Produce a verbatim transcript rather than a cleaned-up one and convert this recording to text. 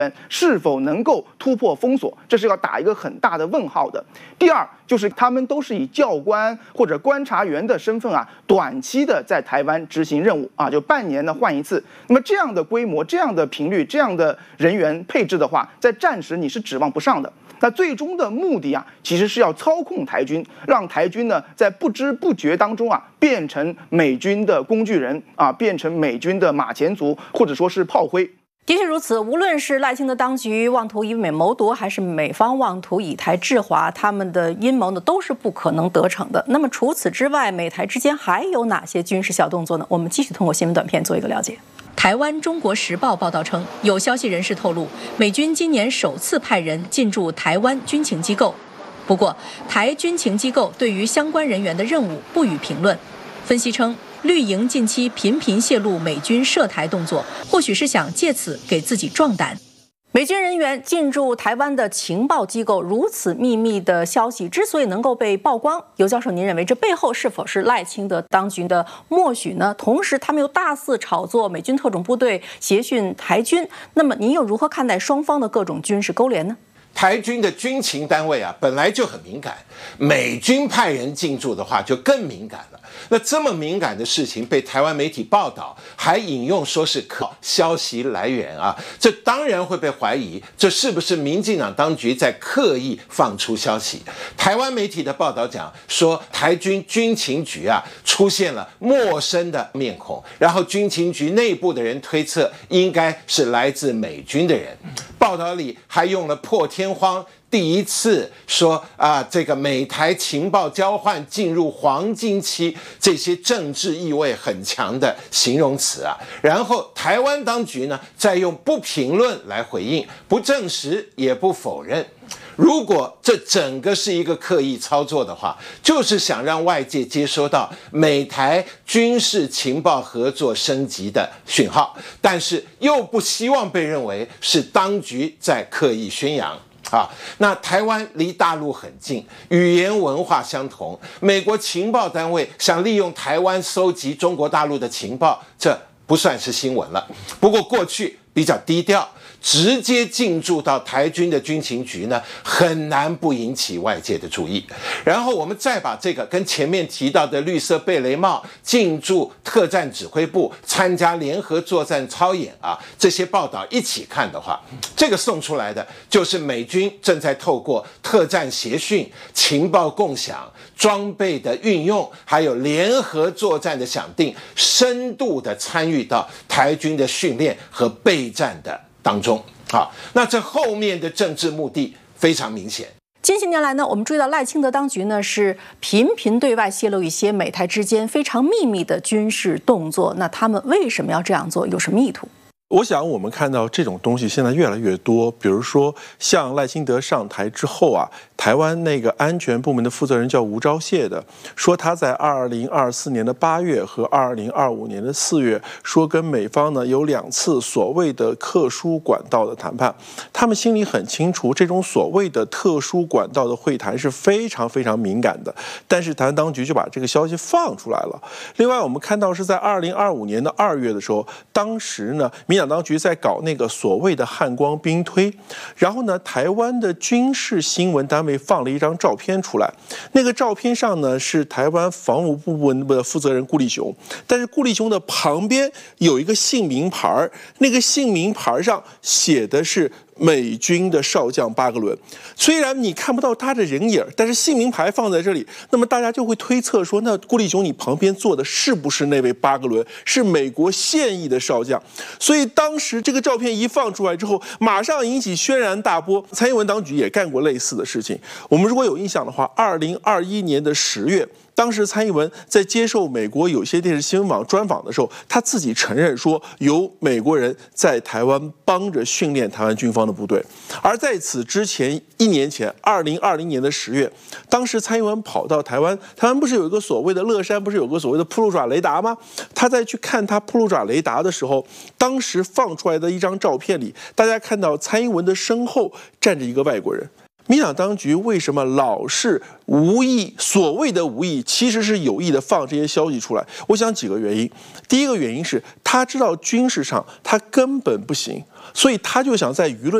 是否能够突破封锁，这是要打一个很大的问号的。第二，就是他们都是以教官或者观察员的身份啊，短期的在台湾执行任务啊，就半年呢换一次。那么这样的规模、这样的频率、这样的人员配置的话，在战时你是指望不上的。那最终的目的啊，其实是要操控台军，让台军呢在不知不觉当中啊，变成美军的工具人啊，变成美军的马前卒，或者说是炮灰。 的确如此，无论是赖清德当局妄图以美谋独，还是美方妄图以台制华，他们的阴谋呢都是不可能得逞的。那么除此之外，美台之间还有哪些军事小动作呢？我们继续通过新闻短片做一个了解。台湾《中国时报》报道称，有消息人士透露，美军今年首次派人进驻台湾军情机构。不过，台军情机构对于相关人员的任务不予评论。分析称，绿营近期频频泄露美军涉台动作，或许是想借此给自己壮胆。美军人员进驻台湾的情报机构如此秘密的消息之所以能够被曝光，尤教授，您认为这背后是否是赖清德当局的默许呢？同时，他们又大肆炒作美军特种部队协训台军，那么您又如何看待双方的各种军事勾连呢？ 台军的军情单位啊，本来就很敏感，美军派人进驻的话就更敏感了。那这么敏感的事情被台湾媒体报道，还引用说是可消息来源啊，这当然会被怀疑，这是不是民进党当局在刻意放出消息？台湾媒体的报道讲说，台军军情局啊出现了陌生的面孔，然后军情局内部的人推测应该是来自美军的人。报道里还用了破天荒第一次说啊，这个美台情报交换进入黄金期，这些政治意味很强的形容词啊。然后台湾当局呢，再用不评论来回应，不证实也不否认。如果这整个是一个刻意操作的话，就是想让外界接收到美台军事情报合作升级的讯号，但是又不希望被认为是当局在刻意宣扬。啊，那台湾离大陆很近，语言文化相同，美国情报单位想利用台湾搜集中国大陆的情报，这不算是新闻了。不过过去比较低调，直接进驻到台军的军情局呢，很难不引起外界的注意。然后我们再把这个跟前面提到的绿色贝雷帽进驻特战指挥部，参加联合作战操演啊，这些报道一起看的话，这个送出来的就是美军正在透过特战协训、情报共享、装备的运用，还有联合作战的想定，深度的参与到台军的训练和备战的当中。好，那这后面的政治目的非常明显。 近些年来呢，我们注意到赖清德当局呢是频频对外泄露一些美台之间非常秘密的军事动作。那他们为什么要这样做？有什么意图？ 我想我们看到这种东西现在越来越多，比如说像赖清德上台之后啊，台湾那个安全部门的负责人叫吴钊燮的，说他在二零二四年的八月和二零二五年的四月，说跟美方呢有两次所谓的特殊管道的谈判，他们心里很清楚，这种所谓的特殊管道的会谈是非常非常敏感的，但是台湾当局就把这个消息放出来了。另外，我们看到是在二零二五年的二月的时候，当时呢，民进党当局在搞那个所谓的汉光兵推，然后呢，台湾的军事新闻单位放了一张照片出来，那个照片上呢是台湾防务部门的负责人顾立雄，但是顾立雄的旁边有一个姓名牌，那个姓名牌上写的是美军的少将巴格伦，虽然你看不到他的人影，但是姓名牌放在这里，那么大家就会推测说，那顾立雄你旁边坐的是不是那位巴格伦，是美国现役的少将？所以当时这个照片一放出来之后，马上引起轩然大波。蔡英文当局也干过类似的事情。我们如果有印象的话，二零二一年的十月。当时蔡英文在接受美国有些电视新闻网专访的时候，他自己承认说有美国人在台湾帮着训练台湾军方的部队。而在此之前一年前，二零二零年的十月，当时蔡英文跑到台湾，台湾不是有一个所谓的乐山，不是有个所谓的铺路爪雷达吗？他在去看他铺路爪雷达的时候，当时放出来的一张照片里，大家看到蔡英文的身后站着一个外国人。民进党当局为什么老是无意，所谓的无意，其实是有意的放这些消息出来？我想几个原因。第一个原因是他知道军事上他根本不行， 所以他就想在舆论